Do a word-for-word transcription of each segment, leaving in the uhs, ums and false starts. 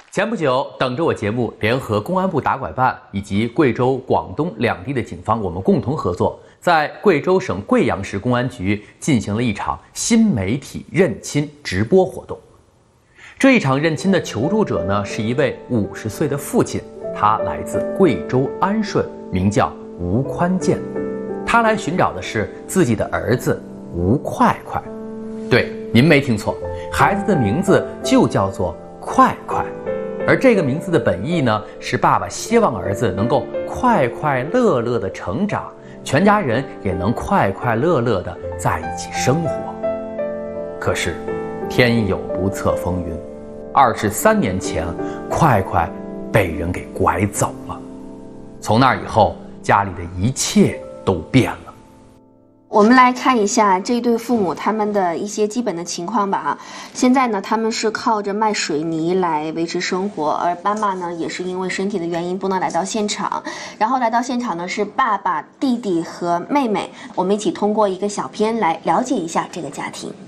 前不久，等着我节目联合公安部打拐办以及贵州、广东两地的警方，我们共同合作，在贵州省贵阳市公安局进行了一场新媒体认亲直播活动。这一场认亲的求助者呢，是一位五十岁的父亲，他来自贵州安顺，名叫吴宽建。他来寻找的是自己的儿子吴快快。对，您没听错，孩子的名字就叫做快快。而这个名字的本意呢，是爸爸希望儿子能够快快乐乐的成长，全家人也能快快乐乐的在一起生活。可是，天有不测风云，二十三年前，快快被人给拐走了。从那以后，家里的一切都变了。 我们来看一下这对父母他们的一些基本的情况吧哈。现在呢，他们是靠着卖水泥来维持生活，而妈妈呢也是因为身体的原因不能来到现场。然后来到现场呢是爸爸、弟弟和妹妹。我们一起通过一个小片来了解一下这个家庭。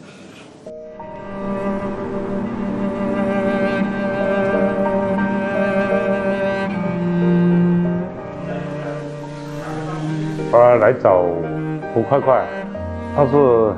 我来找吴快快，他是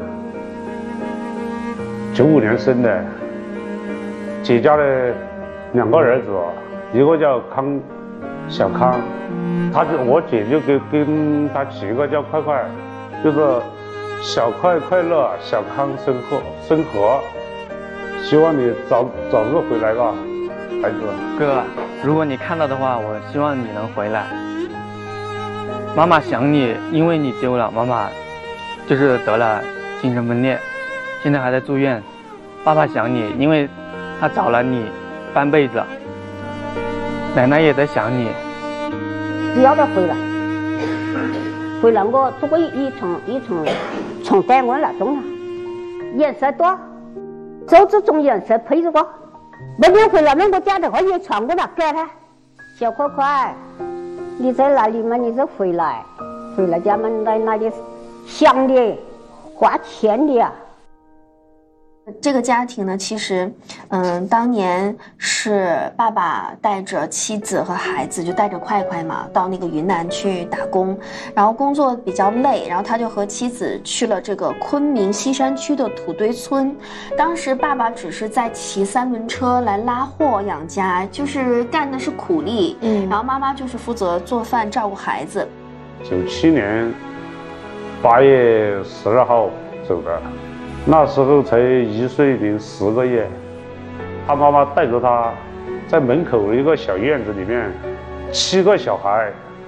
九五年生的，姐家的两个儿子，一个叫康，小康，他就我姐就给跟他起一个叫快快，就是小快快乐，小康生活生活。希望你早早日回来吧，孩子。 哥，如果你看到的话，我希望你能回来。妈妈想你，因为你丢了，妈妈就是得了精神分裂，现在还在住院。爸爸想你，因为他找了你半辈子。奶奶也在想你。 只要他回来，回来我做过一层一层从带我那种了，颜色多，手指种颜色配着我。明天回来那个家的话也传过来给他，小快快。你在哪里嘛？你就回来，回来家们在那里想你，花钱的呀。 这个家庭呢，其实，嗯，当年是爸爸带着妻子和孩子，就带着快快嘛，到那个云南去打工，然后工作比较累，然后他就和妻子去了这个昆明西山区的土堆村。当时爸爸只是在骑三轮车来拉货养家，就是干的是苦力，嗯，然后妈妈就是负责做饭照顾孩子。 九七年八月十二号走的。那时候才一岁零十个月，他妈妈带着他，在门口一个小院子里面，七个小孩，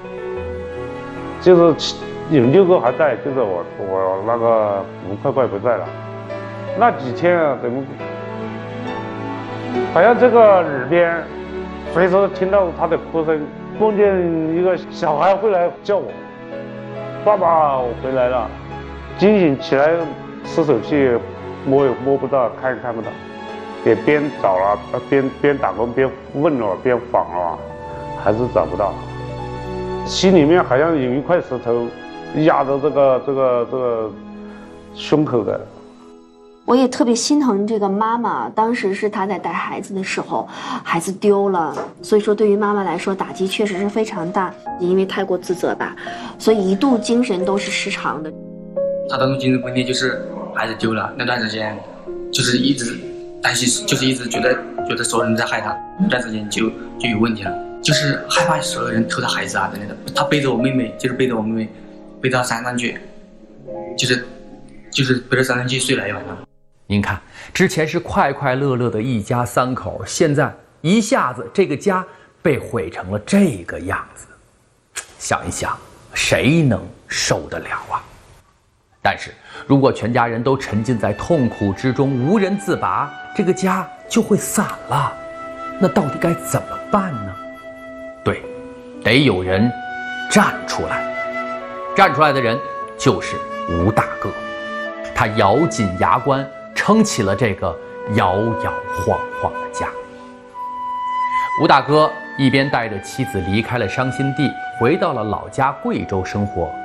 就是有六个还在，就是我我那个吴快快不在了。那几天啊，怎么好像这个耳边，随时听到他的哭声，梦见一个小孩会来叫我，爸爸，我回来了，惊醒起来。吃手气，摸也摸不到，看也看不到，也边找了，边边打工边问了，边访了，还是找不到。心里面好像有一块石头压着这个这个这个胸口的。 我也特别心疼这个妈妈，当时是她在带孩子的时候，孩子丢了，所以说对于妈妈来说打击确实是非常大，因为太过自责吧，所以一度精神都是失常的。 他当初精神分裂就是孩子丢了那段时间，就是一直担心，就是一直觉得觉得所有人在害他，那段时间就就有问题了，就是害怕所有人偷他孩子啊之类的。他背着我妹妹，就是背着我妹妹，背到山上去，就是就是背到山上去睡了一晚上。 您看，之前是快快乐乐的一家三口，现在一下子这个家被毁成了这个样子，想一想，谁能受得了啊？但是，如果全家人都沉浸在痛苦之中，无人自拔，这个家就会散了。那到底该怎么办呢？对，得有人站出来。站出来的人就是吴大哥，他咬紧牙关，撑起了这个摇摇晃晃的家。吴大哥一边带着妻子离开了伤心地，回到了老家贵州生活。